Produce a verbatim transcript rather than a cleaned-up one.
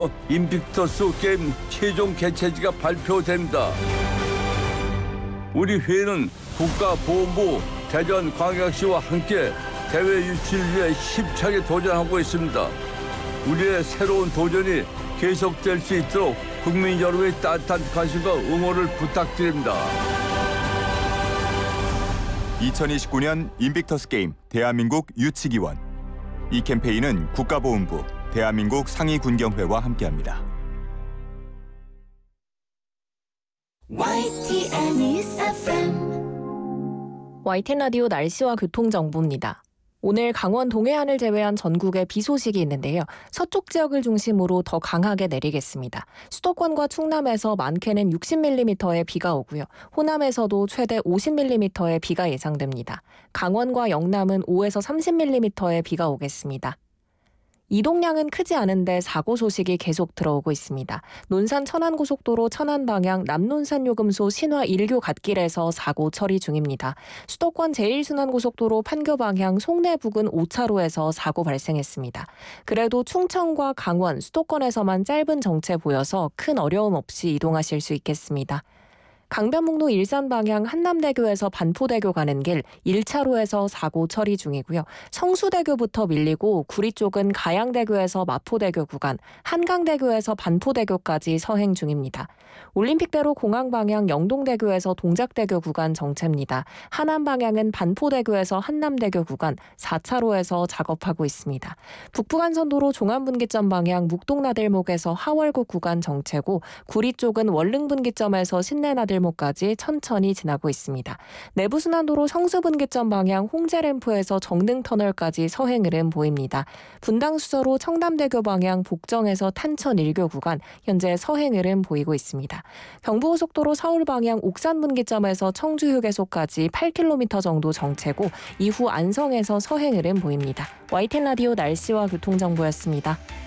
인빅터스 게임 최종 개최지가 발표됩니다. 우리 회는 국가보훈부 대전광역시와 함께 대회 유치를 위해 힘차게 도전하고 있습니다. 우리의 새로운 도전이 계속될 수 있도록 국민 여러분의 따뜻한 관심과 응원을 부탁드립니다. 이천이십구 년 인빅터스 게임 대한민국 유치기원. 이 캠페인은 국가보훈부, 대한민국 상위군경회와 함께합니다. 와이티엔 News 에프엠 와이티엔 라디오 날씨와 교통정보입니다. 오늘 강원 동해안을 제외한 전국에 비 소식이 있는데요. 서쪽 지역을 중심으로 더 강하게 내리겠습니다. 수도권과 충남에서 많게는 육십 밀리미터의 비가 오고요. 호남에서도 최대 오십 밀리미터의 비가 예상됩니다. 강원과 영남은 오에서 삼십 밀리미터의 비가 오겠습니다. 이동량은 크지 않은데 사고 소식이 계속 들어오고 있습니다. 논산 천안고속도로 천안 방향 남논산 요금소 신화 일 교 갓길에서 사고 처리 중입니다. 수도권 제일순환고속도로 판교 방향 송내 부근 오 차로에서 사고 발생했습니다. 그래도 충청과 강원, 수도권에서만 짧은 정체 보여서 큰 어려움 없이 이동하실 수 있겠습니다. 강변북로 일산 방향 한남대교에서 반포대교 가는 길 일 차로에서 사고 처리 중이고요. 성수대교부터 밀리고 구리 쪽은 가양대교에서 마포대교 구간, 한강대교에서 반포대교까지 서행 중입니다. 올림픽대로 공항 방향 영동대교에서 동작대교 구간 정체입니다. 하남 방향은 반포대교에서 한남대교 구간 사 차로에서 작업하고 있습니다. 북부간선도로 종암분기점 방향 묵동나들목에서 하월곡 구간 정체고 구리 쪽은 월릉분기점에서 신내나들목까지 천천히 지나고 있습니다. 내부순환도로 성수분기점 방향 홍제램프에서 정릉터널까지 서행 흐름 보입니다. 분당수서로 청담대교 방향 복정에서 탄천 일 교 구간 현재 서행 흐름 보이고 있습니다. 경부고속도로 서울 방향 옥산분기점에서 청주휴게소까지 팔 킬로미터 정도 정체고 이후 안성에서 서행 흐름 보입니다. 와이티엔 라디오 날씨와 교통정보였습니다.